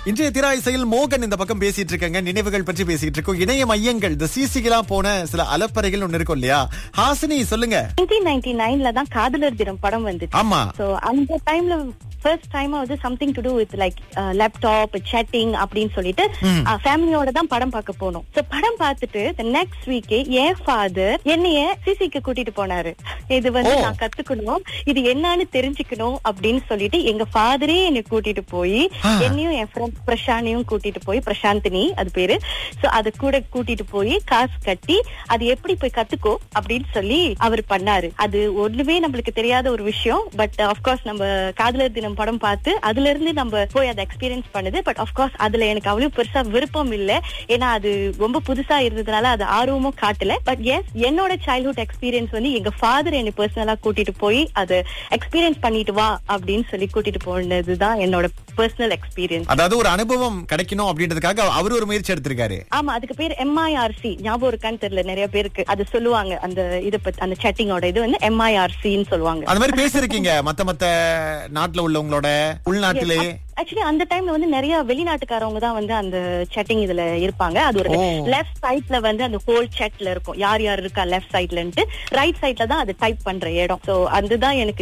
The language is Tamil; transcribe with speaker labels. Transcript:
Speaker 1: இன்றைய திரா இசையில் மோகன் இந்த பக்கம் பேசிட்டு இருக்காங்க. நினைவுகள் பற்றி பேசிட்டு இருக்கோம். இணைய மையங்கள் இந்த சிசிக்கெல்லாம் போன சில அலப்பறைகள் ஒண்ணு இருக்கும் இல்லையா? ஹாசினி சொல்லுங்க.
Speaker 2: 1999ல தான் காதலர் தினம் படம் வந்துச்சு.
Speaker 1: ஆமா.
Speaker 2: சோ அந்த டைம்ல ஃபர்ஸ்ட் டைம் வந்து something to to with like laptop chatting அப்படின்னு சொல்லிட்டு ஃபேமிலியோட தான் படம் பார்க்க போனோம். சோ படம் பார்த்துட்டு நெக்ஸ்ட் வீக்கே என் ஃபாதர் என்னைய சிசிக்கு கூட்டிட்டு போனாரு. இது வந்து நான் கத்துக்கணும், இது என்னன்னு தெரிஞ்சுக்கணும் அப்படின்னு சொல்லிட்டு எங்க ஃபாதரே என்னை கூட்டிட்டு போய் என்னையும் என் ஃப்ரெண்ட் பிரசாந்தையும் கூட்டிட்டு போய், பிரசாந்தினி அது பேரு, சோ அது கூட கூட்டிட்டு போய் காசு கட்டி அது எப்படி போய் கத்துக்கோ அப்படின்னு சொல்லி அவர் பண்ணாரு. அது ஒண்ணுமே நம்மளுக்கு தெரியாத ஒரு விஷயம். பட் ஆஃப்கோர்ஸ் நம்ம காதலர் தினம் படம் பார்த்து அதுல இருந்து நம்ம போய் அதை எக்ஸ்பீரியன்ஸ் பண்ணுது. பட் ஆஃப்கோர்ஸ் அதுல எனக்கு அவ்வளவு பெருசா விருப்பம் இல்ல. ஏன்னா அது ரொம்ப புதுசா இருந்ததுனால அது ஆர்வமும் காட்டல. பட் எஸ், என்னோட சைல்ட்ஹுட் எக்ஸ்பீரியன்ஸ் வந்து எங்க ஃபாதர் என்னை பர்சனலா கூட்டிட்டு போய் அதை எக்ஸ்பீரியன்ஸ் பண்ணிட்டு வா அப்படின்னு சொல்லி கூட்டிட்டு போனதுதான் என்னோட பர்சனல் எக்ஸ்பீரியன்ஸ்.
Speaker 1: அதாவது ஒரு அனுபவம் கிடைக்கணும் அப்படின்றதுக்காக அவரு ஒரு முயற்சி எடுத்திருக்காரு.
Speaker 2: ஆமா, அதுக்கு பேர் MIRC. ஞாபகம் இருக்கான்னு தெரியல, நிறைய பேருக்கு அது சொல்லுவாங்க. அந்த இத பத்தி அந்த சேட்டிங்கோட இது வந்து MIRCன்னு சொல்லுவாங்க.
Speaker 1: அந்த மாதிரி பேசிருக்கீங்க மத்த நாட்டுல உள்ளவங்களோட, உள்நாட்டிலே?
Speaker 2: ஆக்சுவலி அந்த டைம்ல வந்து நிறைய வெளிநாட்டுக்காரவங்க தான் வந்து அந்த சேட்டிங் இதுல இருப்பாங்க. அது ஒரு லெஃப்ட் சைட்ல வந்து அந்த ஹோல் சேட்ல இருக்கும், யார் யார் இருக்கா லெஃப்ட் சைட்லன்ட்டு. ரைட் சைட்ல தான் அது டைப் பண்ற இடம். சோ அதுதான் எனக்கு